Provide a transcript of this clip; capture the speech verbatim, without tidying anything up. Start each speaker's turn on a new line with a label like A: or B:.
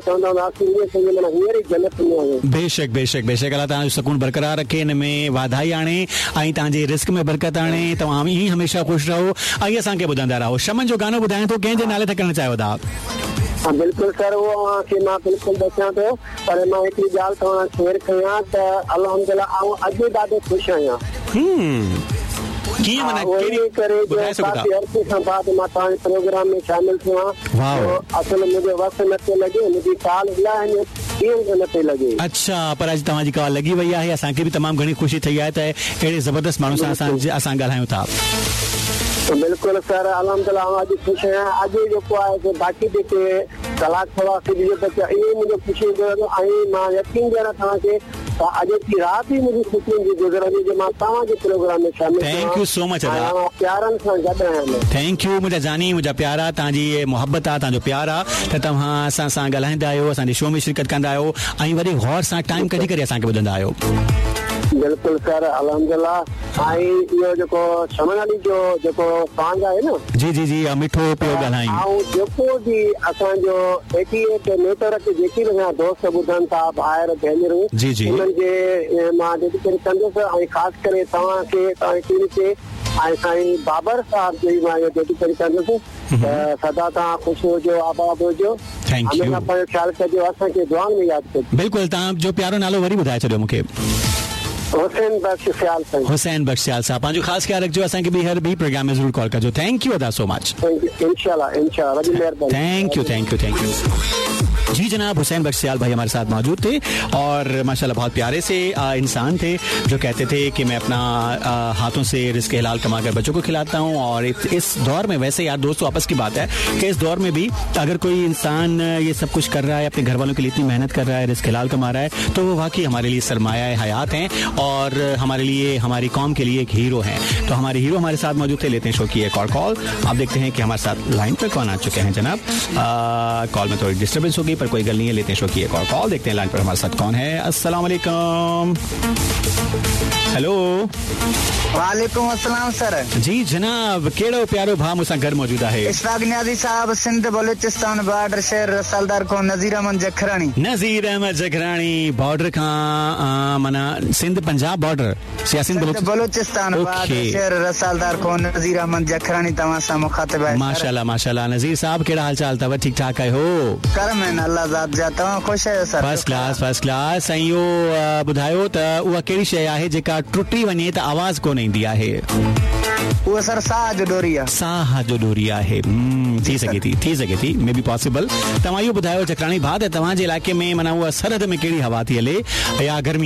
A: बेशक बेशक बेशक अल्लाह तव्हांजो सुकून बरक़रार रखे, हिन में वाधाई आणे ऐं तव्हांजे रिस्क में बरकत आणे, तव्हां ईअं हमेशा ख़ुशि रहो ऐं असांखे ॿुधंदा रहो। शमन जो गानो ॿुधायां थो, कंहिंजे नाले ते करणु चाहियो था?
B: हाँ बिल्कुल सर, वो के मां बिल्कुल दसा तो पर मां एक गाल तव्हां शेयर कयां त अल्हम्दुलिल्लाह आऊं अॼु ॾाढो ख़ुशि आहियां।
A: हम्म कीअं माना केड़ी करे ॿुधाए सघो था?
B: अर्से खां बाद मां तव्हांजे प्रोग्राम में शामिल थियां। वाह, असल मुंहिंजो वक़्तु नथो लॻे, मुंहिंजी कॉल इलाही कीअं नथी लॻे।
A: अच्छा, पर अॼु तव्हांजी कॉल लॻी वई आहे, असांखे बि तमामु घणी ख़ुशी थी आहे त अहिड़े ज़बरदस्त माण्हू सां असां असां ॻाल्हायूं था।
B: बिल्कुल सर, अल्हम्दुलिल्लाह अॼु ख़ुशि आहियां। अॼु जेको आहे बाक़ी जेके कलाक सवा इहो मुंहिंजो ख़ुशी ऐं मां यकीन ॾियणु तव्हांखे अॼु की राति ई मुंहिंजी ख़ुशी जी गुज़रंदी जो मां तव्हांजे प्रोग्राम में शामिल।
A: थैंक यू सो मच अदा,
B: प्यारनि सां गॾु आहियां।
A: थैंक यू मुंहिंजा जानी, मुंहिंजा प्यारा, तव्हांजी मोहबत आहे, तव्हांजो प्यार आहे त तव्हां असां सां ॻाल्हाईंदा आहियो, असांजे शो में शिरकत कंदा आहियो ऐं वरी गौर सां टाइम कढी करे असांखे ॿुधंदा आहियो।
B: बिल्कुल सर, अल्हम्दुलिल्लाह। ऐं इहो जेको शमन अली जो जेको सॉन्ग आहे न, जी जी जी मिठो पियो ॻाल्हाई, ऐं जेको बि असांजो एटीएट नेटवर्क जेकी बि दोस्त ॿुधनि था, ॿाहिरि भेनरूं, जी जी उन्हनि जे मां डेडिकेट कंदुसि ऐं ख़ासि करे तव्हांखे तव्हांजी टीम खे ऐं साईं बाबर साहब जो मां इहो डेडिकेट कंदुसि त सदा तव्हां ख़ुशि हुजो, आबाद हुजो, हमेशा पंहिंजो ख़्यालु कजो, असांखे दुआनि में यादि कजो।
A: बिल्कुलु, तव्हांजो प्यारो नालो वरी ॿुधाए छॾियो मूंखे।
B: हुसैन बख्श सियाल साहब। हुसैन
A: बख्श सियाल साहब, पंहिंजो ख़ासि ख्याल रखिजो, असांखे बि हर बि प्रोग्राम में ज़रूर कॉल कजो। थैंक यू अदा सो मच।
B: इंशाल्लाह इंशाल्लाह,
A: thank you thank you thank you. जी जनाब, हुसैन बख्श सियाल भाई हमारे साथ मौजूद थे और माशाल्लाह बहुत प्यारे से इंसान थे जो कहते थे कि मैं अपना आ, हाथों से रिज़्क़ हलाल कमा कर बच्चों को खिलाता हूँ। और इस दौर में वैसे यार दोस्तों आपस की बात है कि इस दौर में भी अगर कोई इंसान ये सब कुछ कर रहा है, अपने घर वालों के लिए इतनी मेहनत कर रहा है, रिज़्क़ हलाल कमा रहा है, तो वो वाकई हमारे लिए सरमाया हयात हैं और हमारे लिए, हमारी कौम के लिए एक हीरो हैं। तो हमारे हीरो हमारे साथ मौजूद थे। लेते हैं शो की एक और कॉल। आप देखते हैं कि हमारे साथ लाइन पर कौन आ चुके हैं जनाब। कॉल में थोड़ी डिस्टर्बेंस होगी पर कोई गल नहीं है। लेते हैं शो की एक और कॉल, देखते हैं लाइन पर हमारे साथ कौन है। अस्सलाम वालेकुम। हेलो।
C: वालेकुम अस्सलाम सर।
A: जी जनाब, केड़ो प्यारो भा मुसा घर मौजूद है।
C: इशफाक नियाज़ी साहब, सिंध बलूचिस्तान बॉर्डर शहर रसालदार को नज़ीर अहमद जखरानी।
A: नज़ीर अहमद जखरानी बॉर्डर का माना सिंध पंजाब बॉर्डर या सिंध
C: बलूचिस्तान बॉर्डर शहर रसालदार को नज़ीर अहमद जखरानी तमाम सा मुखातिब है।
A: माशाल्लाह माशाल्लाह। नज़ीर साहब केड़ा हाल चाल तव? ठीक ठाक है हो?
C: करम है अल्लाह ज़ात जाता हूं, खुश है sir.
A: First class first class. ऐं इहो ॿुधायो त उहा कहिड़ी शइ आहे जेका टुटी वञे त आवाज़ कोन ईंदी आहे?
C: वो सर साह जो डोरी आहे।
A: साह जो डोरी आहे। थी सघे थी थी सघे थी मे बी पॉसिबल। तव्हां इहो ॿुधायो जखरानी भाउ त तव्हांजे इलाइक़े में माना उहा सरहद में कहिड़ी हवा थी हले या गर्मी